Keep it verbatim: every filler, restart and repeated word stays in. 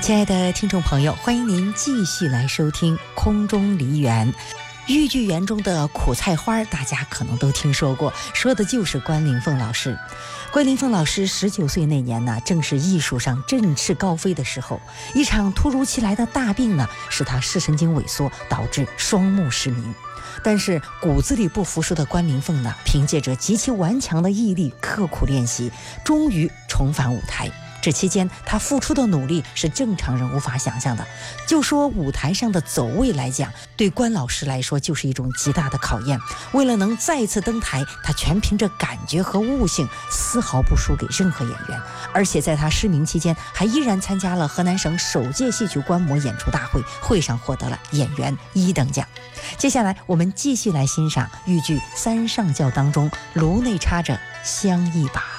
亲爱的听众朋友，欢迎您继续来收听空中梨园。豫剧园中的苦菜花大家可能都听说过，说的就是关凌凤老师。关凌凤老师十九岁那年呢，正是艺术上振翅高飞的时候。一场突如其来的大病呢，使他视神经萎缩，导致双目失明。但是骨子里不服输的关凌凤呢，凭借着极其顽强的毅力，刻苦练习，终于重返舞台。这期间他付出的努力是正常人无法想象的。就说舞台上的走位来讲，对关老师来说就是一种极大的考验。为了能再次登台，他全凭着感觉和悟性，丝毫不输给任何演员。而且在他失明期间，还依然参加了河南省首届戏曲观摩演出大会，会上获得了演员一等奖。接下来我们继续来欣赏豫剧《三上轿》当中炉内插着香一把。